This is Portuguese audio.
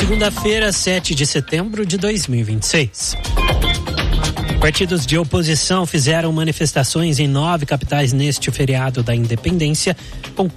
Segunda-feira, 7 de setembro de 2026. Partidos de oposição fizeram manifestações em 9 capitais neste feriado da Independência, com